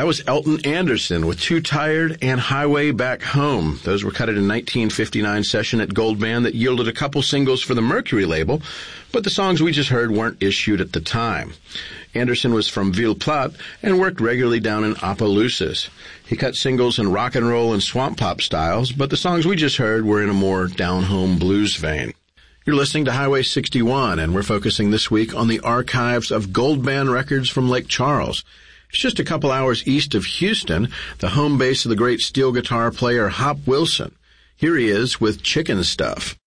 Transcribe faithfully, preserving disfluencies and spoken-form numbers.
was Elton Anderson with Too Tired and Highway Back Home. Those were cut at a nineteen fifty-nine session at Gold Band that yielded a couple singles for the Mercury label, but the songs we just heard weren't issued at the time. Anderson was from Ville Platte and worked regularly down in Opelousas. He cut singles in rock and roll and swamp pop styles, but the songs we just heard were in a more down-home blues vein. You're listening to Highway sixty-one, and we're focusing this week on the archives of Gold Band records from Lake Charles. It's just a couple hours east of Houston, the home base of the great steel guitar player Hop Wilson. Here he is with Chicken Stuff.